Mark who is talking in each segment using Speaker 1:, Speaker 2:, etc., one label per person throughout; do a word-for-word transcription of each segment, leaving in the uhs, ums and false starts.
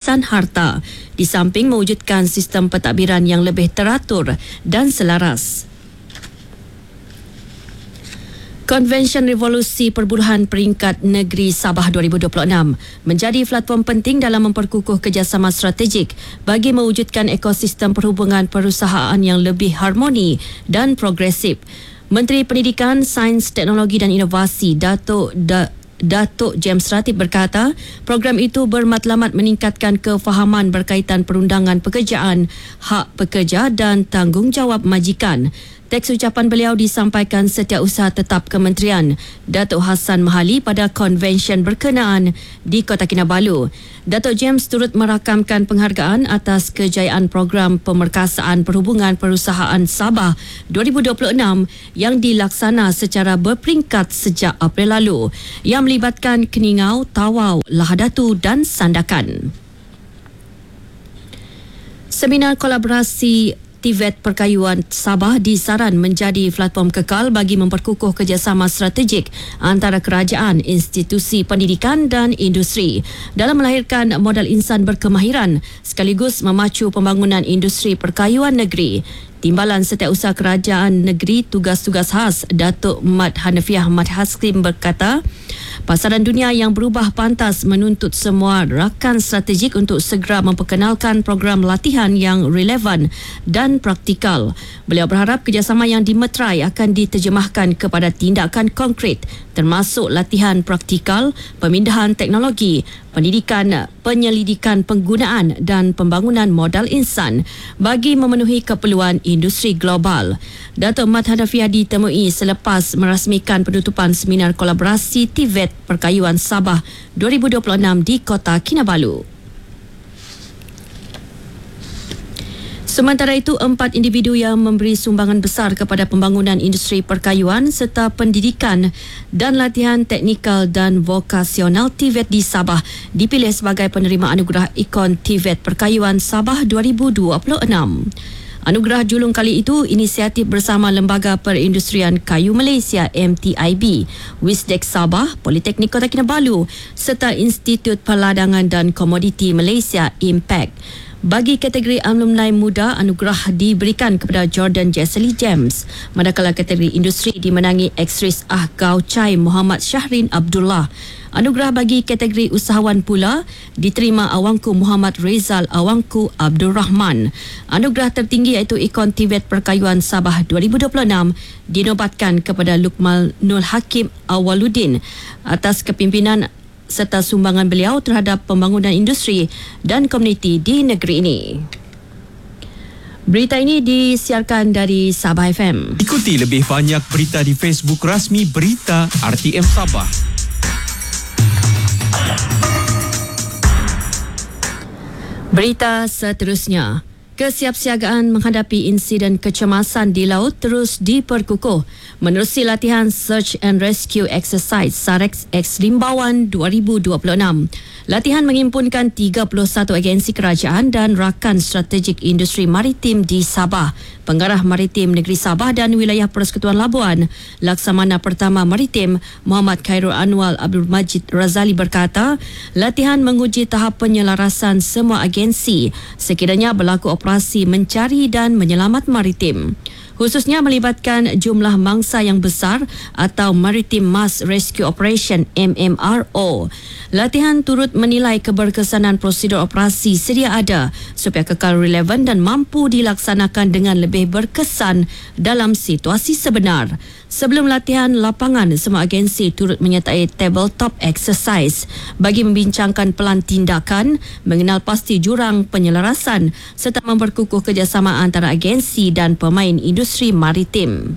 Speaker 1: perampasan harta, di samping mewujudkan sistem pentadbiran yang lebih teratur dan selaras. Konvensyen Revolusi Perburuhan Peringkat Negeri Sabah dua ribu dua puluh enam menjadi platform penting dalam memperkukuh kerjasama strategik bagi mewujudkan ekosistem perhubungan perusahaan yang lebih harmoni dan progresif. Menteri Pendidikan, Sains, Teknologi dan Inovasi Datuk da- Datuk James Ratib berkata, program itu bermatlamat meningkatkan kefahaman berkaitan perundangan pekerjaan, hak pekerja dan tanggungjawab majikan. Teks ucapan beliau disampaikan Setiausaha Tetap Kementerian Datuk Hassan Mahali pada konvensyen berkenaan di Kota Kinabalu. Datuk James turut merakamkan penghargaan atas kejayaan program pemerkasaan perhubungan perusahaan Sabah dua ribu dua puluh enam yang dilaksana secara berperingkat sejak April lalu, yang melibatkan Keningau, Tawau, Lahadatu dan Sandakan. Seminar kolaborasi T V E T Perkayuan Sabah disaran menjadi platform kekal bagi memperkukuh kerjasama strategik antara kerajaan, institusi pendidikan dan industri dalam melahirkan modal insan berkemahiran sekaligus memacu pembangunan industri perkayuan negeri. Timbalan Setiausaha Kerajaan Negeri Tugas-Tugas Khas Datuk Mat Hanafiah Mat Haskim berkata, pasaran dunia yang berubah pantas menuntut semua rakan strategik untuk segera memperkenalkan program latihan yang relevan dan praktikal. Beliau berharap kerjasama yang dimeterai akan diterjemahkan kepada tindakan konkret termasuk latihan praktikal, pemindahan teknologi, pendidikan, penyelidikan penggunaan dan pembangunan modal insan bagi memenuhi keperluan industri global. Datuk Mat Hanafiah ditemui selepas merasmikan penutupan seminar kolaborasi T V E T Perkayuan Sabah dua ribu dua puluh enam di Kota Kinabalu. Sementara itu, empat individu yang memberi sumbangan besar kepada pembangunan industri perkayuan serta pendidikan dan latihan teknikal dan vokasional T V E T di Sabah dipilih sebagai penerima anugerah ikon T V E T Perkayuan Sabah dua ribu dua puluh enam. Anugerah julung kali itu inisiatif bersama Lembaga Perindustrian Kayu Malaysia M T I B, Wisdek Sabah, Politeknik Kota Kinabalu serta Institut Perladangan dan Komoditi Malaysia Impact. Bagi kategori alumni muda, anugerah diberikan kepada Jordan Jesely James, manakala kategori industri dimenangi aktris Ah Gau Chai Muhammad Syahrin Abdullah. Anugerah bagi kategori usahawan pula diterima Awangku Muhammad Rezal Awangku Abdul Rahman. Anugerah tertinggi iaitu ikon T V E T Perkayuan Sabah dua ribu dua puluh enam dinobatkan kepada Lukman Nur Hakim Awaluddin atas kepimpinan serta sumbangan beliau terhadap pembangunan industri dan komuniti di negeri ini. Berita ini disiarkan dari Sabah F M.
Speaker 2: Ikuti lebih banyak berita di Facebook rasmi Berita R T M Sabah.
Speaker 1: Berita seterusnya. Kesiapsiagaan menghadapi insiden kecemasan di laut terus diperkukuh menerusi latihan Search and Rescue Exercise SAREX X Rimbawan dua ribu dua puluh enam. Latihan menghimpunkan tiga puluh satu agensi kerajaan dan rakan strategik industri maritim di Sabah, Pengarah Maritim Negeri Sabah dan Wilayah Persekutuan Labuan. Laksamana Pertama Maritim Muhammad Khairul Anwar Abdul Majid Razali berkata, latihan menguji tahap penyelarasan semua agensi sekiranya berlaku operasi mencari dan menyelamat maritim, khususnya melibatkan jumlah mangsa yang besar atau Maritime Mass Rescue Operation M M R O. Latihan turut menilai keberkesanan prosedur operasi sedia ada supaya kekal relevan dan mampu dilaksanakan dengan lebih berkesan dalam situasi sebenar. Sebelum latihan lapangan, semua agensi turut menyertai tabletop exercise bagi membincangkan pelan tindakan, mengenal pasti jurang penyelarasan serta memperkukuh kerjasama antara agensi dan pemain industri maritim.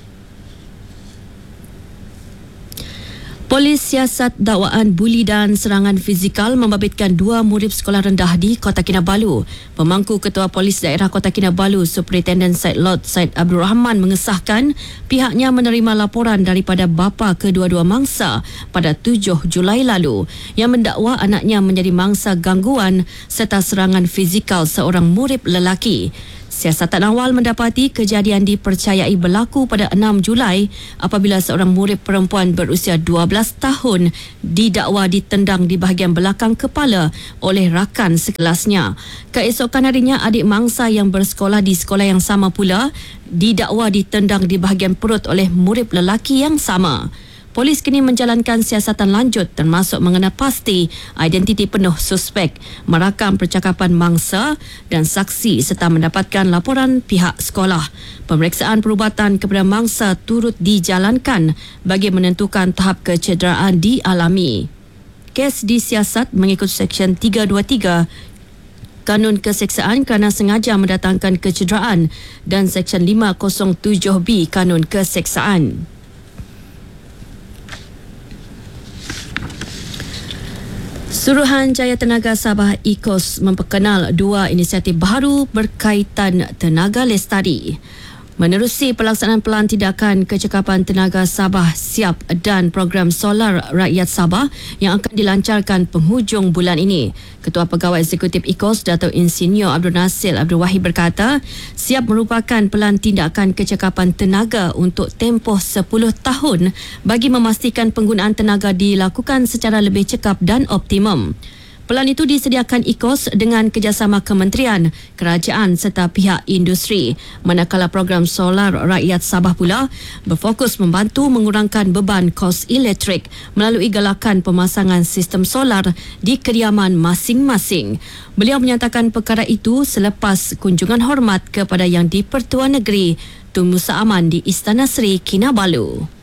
Speaker 1: Polis siasat dakwaan buli dan serangan fizikal membabitkan dua murid sekolah rendah di Kota Kinabalu. Pemangku Ketua Polis Daerah Kota Kinabalu, Superintendent Said Lord Said Abdul Rahman mengesahkan pihaknya menerima laporan daripada bapa kedua-dua mangsa pada tujuh Julai lalu yang mendakwa anaknya menjadi mangsa gangguan serta serangan fizikal seorang murid lelaki. Siasatan awal mendapati kejadian dipercayai berlaku pada enam Julai apabila seorang murid perempuan berusia dua belas tahun didakwa ditendang di bahagian belakang kepala oleh rakan sekelasnya. Keesokan harinya, adik mangsa yang bersekolah di sekolah yang sama pula didakwa ditendang di bahagian perut oleh murid lelaki yang sama. Polis kini menjalankan siasatan lanjut termasuk mengenal pasti identiti penuh suspek, merakam percakapan mangsa dan saksi serta mendapatkan laporan pihak sekolah. Pemeriksaan perubatan kepada mangsa turut dijalankan bagi menentukan tahap kecederaan dialami. Kes disiasat mengikut Seksyen tiga dua tiga Kanun Keseksaan kerana sengaja mendatangkan kecederaan dan Seksyen lima kosong tujuh B Kanun Keseksaan. Suruhanjaya Tenaga Sabah I K O S memperkenal dua inisiatif baru berkaitan tenaga lestari. Menerusi pelaksanaan Pelan Tindakan Kecekapan Tenaga Sabah Siap dan program solar rakyat Sabah yang akan dilancarkan penghujung bulan ini. Ketua Pegawai Eksekutif I K O S, Dato' Insinyur Abdul Nasir Abdul Wahid berkata, Siap merupakan Pelan Tindakan Kecekapan Tenaga untuk tempoh sepuluh tahun bagi memastikan penggunaan tenaga dilakukan secara lebih cekap dan optimum. Pelan itu disediakan I K O S dengan kerjasama kementerian, kerajaan serta pihak industri. Manakala program solar rakyat Sabah pula berfokus membantu mengurangkan beban kos elektrik melalui galakan pemasangan sistem solar di kediaman masing-masing. Beliau menyatakan perkara itu selepas kunjungan hormat kepada Yang di-Pertuan Negeri Tun Musa Aman di Istana Seri Kinabalu.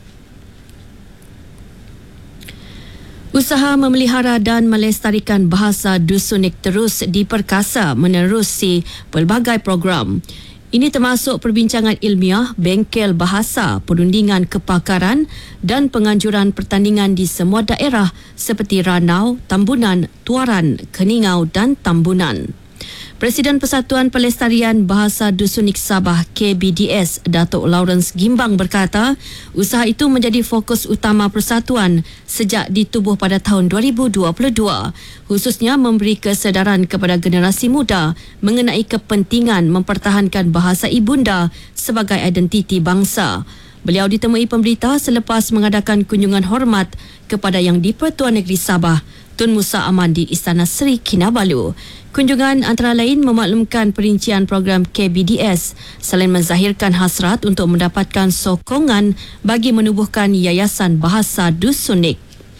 Speaker 1: Usaha memelihara dan melestarikan bahasa Dusunik terus diperkasa menerusi pelbagai program. Ini termasuk perbincangan ilmiah, bengkel bahasa, perundingan kepakaran dan penganjuran pertandingan di semua daerah seperti Ranau, Tambunan, Tuaran, Keningau dan Tambunan. Presiden Persatuan Pelestarian Bahasa Dusunik Sabah K B D S, Datuk Lawrence Gimbang berkata, usaha itu menjadi fokus utama persatuan sejak ditubuh pada tahun dua ribu dua puluh dua, khususnya memberi kesedaran kepada generasi muda mengenai kepentingan mempertahankan bahasa ibunda sebagai identiti bangsa. Beliau ditemui pemberita selepas mengadakan kunjungan hormat kepada Yang di-Pertuan Negeri Sabah Tun Musa Aman di Istana Seri Kinabalu. Kunjungan antara lain memaklumkan perincian program K B D S selain menzahirkan hasrat untuk mendapatkan sokongan bagi menubuhkan Yayasan Bahasa Dusunik.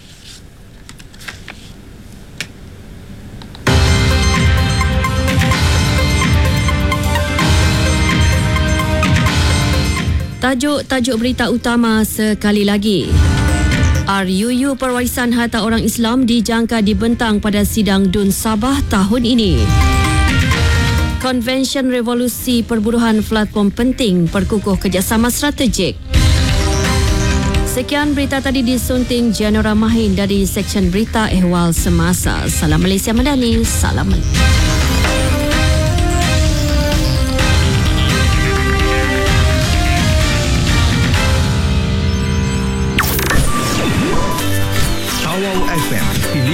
Speaker 1: Tajuk-tajuk berita utama sekali lagi. R U U Perwarisan Harta Orang Islam dijangka dibentang pada sidang D U N Sabah tahun ini. Konvensyen Revolusi Perburuhan platform penting perkukuh kerjasama strategik. Sekian berita tadi disunting Janora Mahin dari Seksyen Berita Ehwal Semasa. Salam Malaysia Madani. Salam.